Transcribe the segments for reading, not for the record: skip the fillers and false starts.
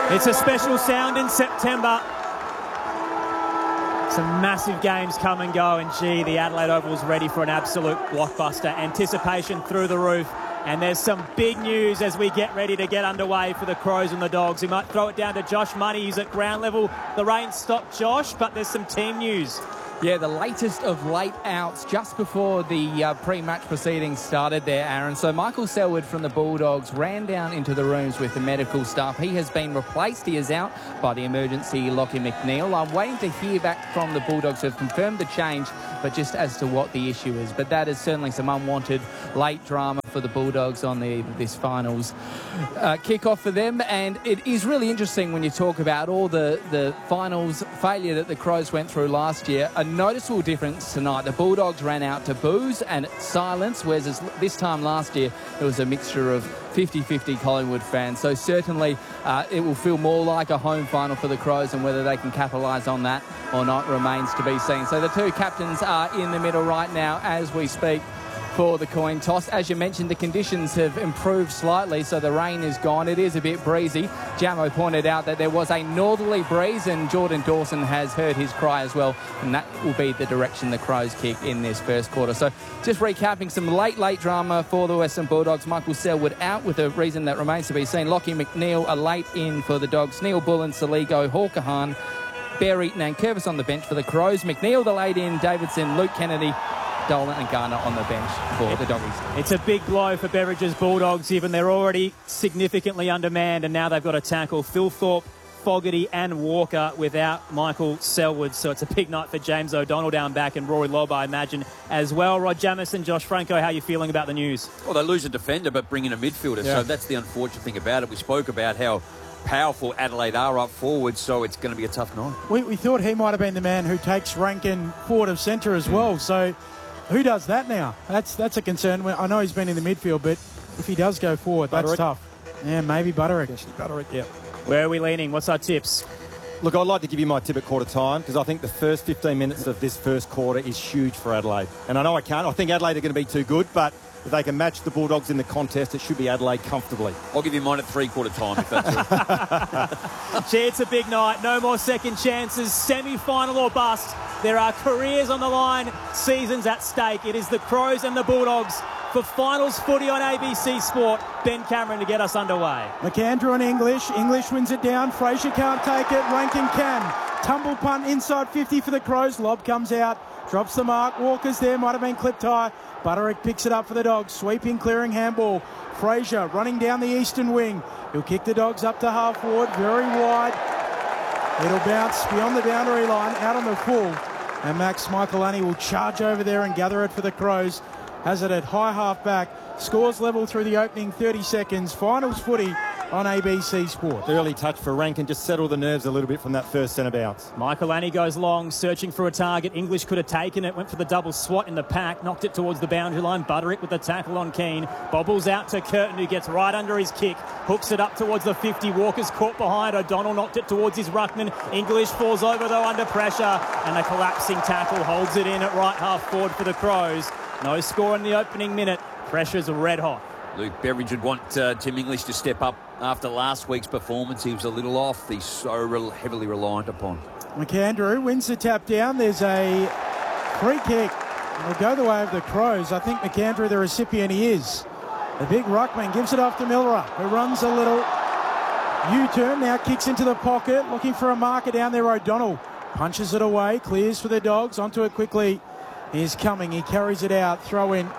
It's a special sound in September. Some massive games come and go, and gee, the Adelaide Oval's ready for an absolute blockbuster. Anticipation through the roof, and there's some big news as we get ready to get underway for the Crows and the Dogs. We might throw it down to Josh Money, who's at ground level. The rain stopped, Josh, but there's some team news. Yeah, the latest of late outs just before the pre-match proceedings started there, Aaron. So Michael Selwood from the Bulldogs ran down into the rooms with the medical staff. He has been replaced. He is out by the emergency Lockie McNeil. I'm waiting to hear back from the Bulldogs who have confirmed the change, but just as to what the issue is. But that is certainly some unwanted late drama for the Bulldogs on this finals kick-off for them. And it is really interesting when you talk about all the finals failure that the Crows went through last year. A noticeable difference tonight. The Bulldogs ran out to boos and silence, whereas this time last year it was a mixture of 50-50 Collingwood fans. So certainly it will feel more like a home final for the Crows, and whether they can capitalise on that or not remains to be seen. So the two captains are in the middle right now as we speak for the coin toss. As you mentioned, the conditions have improved slightly, so the rain is gone. It is a bit breezy. Jamo pointed out that there was a northerly breeze, and Jordan Dawson has heard his cry as well, and that will be the direction the Crows kick in this first quarter. So just recapping some late drama for the Western Bulldogs. Michael Selwood out with a reason that remains to be seen. Lockie McNeil a late in for the Dogs. Neil Bullen, Saligo, Hawker Hahn, Bear Eaton and Curvis on the bench for the Crows. McNeil the late in, Davidson, Luke Kennedy, Dolan and Garner on the bench for the Doggies. It's a big blow for Beveridge's Bulldogs, even they're already significantly undermanned, and now they've got to tackle Phil Thorpe, Fogarty and Walker without Michael Selwood. So it's a big night for James O'Donnell down back, and Rory Lobb, I imagine, as well. Rod Jamieson, Josh Franco, how are you feeling about the news? Well, they lose a defender but bring in a midfielder, so that's the unfortunate thing about it. We spoke about how powerful Adelaide are up forward, so it's going to be a tough night. We thought he might have been the man who takes Rankin forward of centre as well, so who does that now? That's a concern. I know he's been in the midfield, but if he does go forward, that's tough. Yeah, maybe Butterick. Butterick, yeah. Where are we leaning? What's our tips? Look, I'd like to give you my tip at quarter time, because I think the first 15 minutes of this first quarter is huge for Adelaide. And I know I can't. I think Adelaide are going to be too good, but if they can match the Bulldogs in the contest, it should be Adelaide comfortably. I'll give you mine at three-quarter time, if that's all. Gee, it's a big night. No more second chances. Semi-final or bust. There are careers on the line, seasons at stake. It is the Crows and the Bulldogs for finals footy on ABC Sport. Ben Cameron to get us underway. McAndrew and English. English wins it down. Fraser can't take it. Rankin can. Tumble punt inside 50 for the Crows. Lob comes out. Drops the mark. Walker's there. Might have been clipped high. Butterick picks it up for the Dogs. Sweeping, clearing handball. Fraser running down the eastern wing. He'll kick the Dogs up to half forward. Very wide. It'll bounce beyond the boundary line. Out on the full. And Max Michaelani will charge over there and gather it for the Crows. Has it at high half back. Scores level through the opening 30 seconds. Finals footy on ABC Sport. Early touch for Rankin, just settle the nerves a little bit from that first centre bounce. Michaelani goes long, searching for a target. English could have taken it, went for the double swat in the pack, knocked it towards the boundary line. Butterick with the tackle on Keane. Bobbles out to Curtin, who gets right under his kick. Hooks it up towards the 50. Walker's caught behind. O'Donnell knocked it towards his ruckman. English falls over, though, under pressure. And a collapsing tackle holds it in at right half forward for the Crows. No score in the opening minute. Pressure's red hot. Luke Beveridge would want Tim English to step up after last week's performance. He was a little off. He's so heavily reliant upon. McAndrew wins the tap down. There's a free kick. It'll go the way of the Crows. I think McAndrew, the recipient, he is. The big ruckman gives it off to Milera, who runs a little U-turn, now kicks into the pocket, looking for a marker down there. O'Donnell punches it away, clears for the Dogs. Onto it quickly. He's coming. He carries it out. Throw in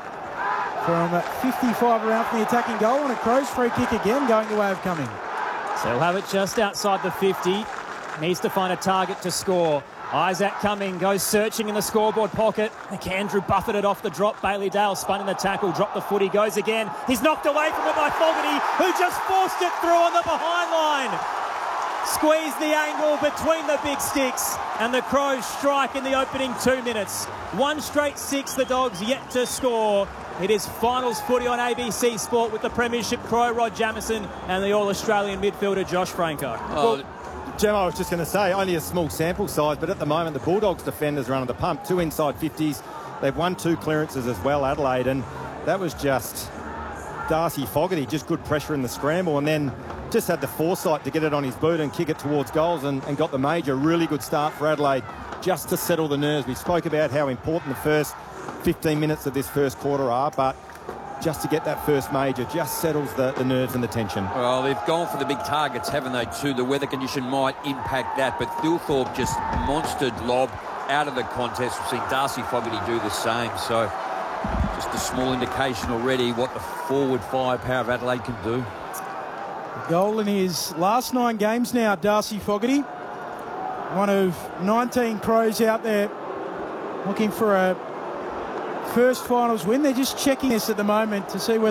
from 55 around from the attacking goal, and a Crows free kick again going the way of coming. So he'll have it just outside the 50. Needs to find a target to score. Isaac Cumming goes searching in the scoreboard pocket. McAndrew buffeted it off the drop. Bailey Dale spun in the tackle, dropped the foot. He goes again. He's knocked away from it by Fogarty, who just forced it through on the behind line. Squeezed the angle between the big sticks, and the Crows strike in the opening 2 minutes. One straight six, the Dogs yet to score. It is finals footy on ABC Sport with the Premiership Crow, Rod Jamieson, and the All-Australian midfielder, Josh Franco. Well, Gemma, I was just going to say, only a small sample size, but at the moment the Bulldogs defenders are under the pump. 2 inside 50s. They've won 2 clearances as well, Adelaide, and that was just Darcy Fogarty, just good pressure in the scramble, and then just had the foresight to get it on his boot and kick it towards goals and got the major. Really good start for Adelaide just to settle the nerves. We spoke about how important the first 15 minutes of this first quarter are, but just to get that first major just settles the nerves and the tension. Well, they've gone for the big targets, haven't they, too? The weather condition might impact that, but Thilthorpe just monstered Lobb out of the contest. We've seen Darcy Fogarty do the same, so just a small indication already what the forward firepower of Adelaide can do. Goal in his last 9 games now, Darcy Fogarty. One of 19 Crows out there looking for a first finals win. They're just checking this at the moment to see whether